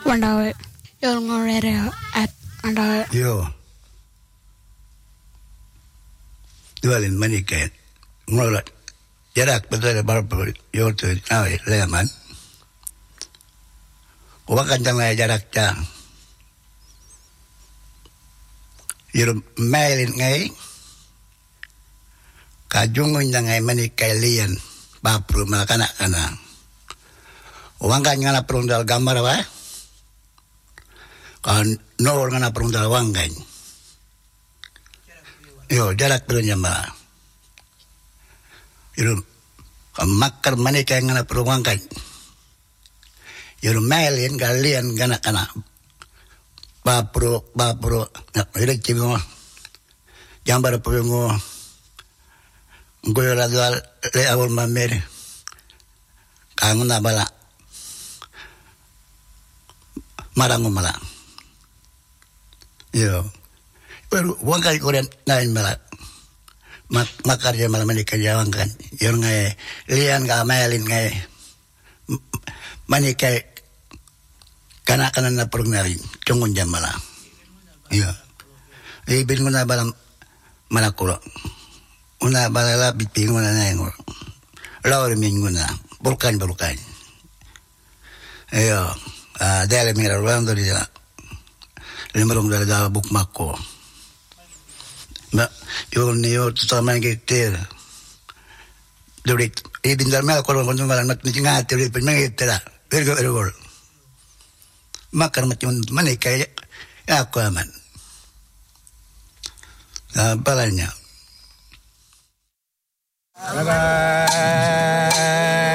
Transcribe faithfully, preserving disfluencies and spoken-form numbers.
Wanda yung ngorere at anda yo dualin maniket ngolat jarak betul barber yo tu nawe leman wakan jangan jarak jang yo mailin ngai kajungun jangan manikai lian bapru malakana kana wangkan ngana perundal gambar apa kan nor ngana perundal wangkan yo jarak berunya ma yo makar manikai ngana perundal yo mailin galian kana kana bapru bapru nak ire cibingo gambar perungo goyo la dal le awol mamere kanguna bala marango mala yo pero wangkai koren nain mala mak makar ya malam ini kerjaan kan yo ngai lian ga mailin ngai manikai kana kana na perungalin tungun jam mala yo ibin nguna balam manakuro una balala biping una nengo laur minguna bulkan bulkan ayo ah dele mira rolando di la lembrong dale da buk makko ma yo ne yo tutaman geter dorit e bindar mel ko ko malan mat ni ngate ri pen ngete la pergo ergol makar mat man kay ako aman ah balanya Bye bye.